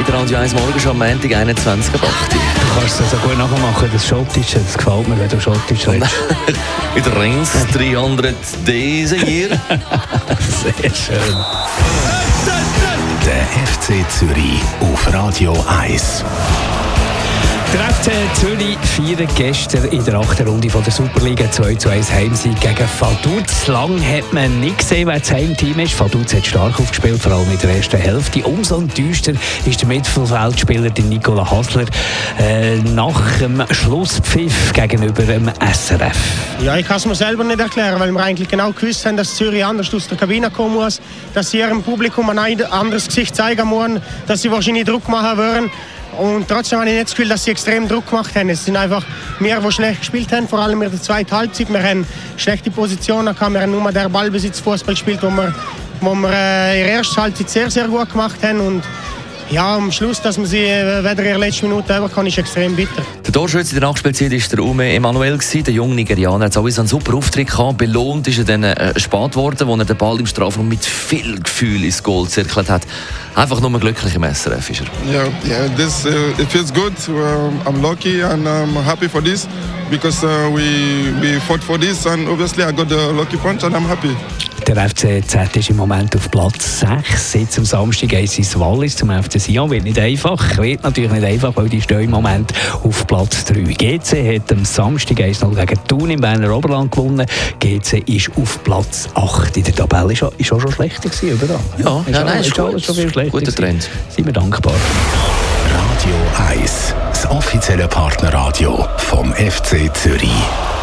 in der Radio 1 Morgen schon am Montag 21 ab 8 Uhr. Du kannst es so gut nachmachen, das Schottische, das gefällt mir, wenn du Schottisch redest. It rains 300 days a year. Sehr schön. Der FC Zürich auf Radio 1. Der FC Zürich feiert gestern in der 8. Runde von der Superliga 2:1 Heimsieg gegen Vaduz. Lang hat man nicht gesehen, wer das Heimteam ist. Vaduz hat stark aufgespielt, vor allem in der ersten Hälfte. Umso enttäuschter ist der Mittelfeldspieler Nicola Hasler nach dem Schlusspfiff gegenüber dem SRF. Ja, ich kann es mir selber nicht erklären, weil wir eigentlich genau gewusst haben, dass Zürich anders aus der Kabine kommen muss, dass sie ihrem Publikum ein anderes Gesicht zeigen müssen, dass sie wahrscheinlich Druck machen würden. Und trotzdem habe ich nicht das Gefühl, dass sie extrem Druck gemacht haben. Es sind einfach wir, die schlecht gespielt haben, vor allem in der zweiten Halbzeit. Wir haben schlechte Positionen gehabt, wir haben nur den Ballbesitzfußball gespielt, wo wir in der ersten Halbzeit sehr, sehr gut gemacht haben. Und ja, am Schluss, dass man sie weder in der letzten Minute über kann, ist extrem bitter. Der Torschütze in der Nachspielzeit war der Ume Emanuel. Der junge Nigerianer hat sowieso einen super Auftritt gehabt. Belohnt ist er dann spät worden, wo er den Ball im Strafraum mit viel Gefühl ins Goal zirkelt hat. Einfach nur glücklich im SRF ist er. Yeah, this it feels good. I'm lucky and I'm happy for this because we fought for this and obviously I got the lucky punch and I'm happy. Der FCZ ist im Moment auf Platz 6. Jetzt am Samstag geht es ins Wallis zum FC Sion. Wird nicht einfach. Wird natürlich nicht einfach, weil die stehen im Moment auf Platz 3. GC hat am Samstag 1-0 gegen Thun im Berner Oberland gewonnen. GC ist auf Platz 8 in der Tabelle. Ist auch schon schlechter gewesen, überall. Ist alles schon viel schlechter. Guter Trend. Sind wir dankbar. Radio 1, das offizielle Partnerradio vom FC Zürich.